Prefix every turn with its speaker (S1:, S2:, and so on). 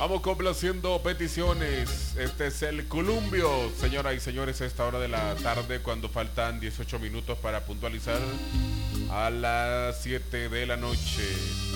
S1: Vamos complaciendo peticiones. Este es el Columbio, señoras y señores, a esta hora de la tarde, cuando faltan 18 minutos para puntualizar a las 7 de la noche.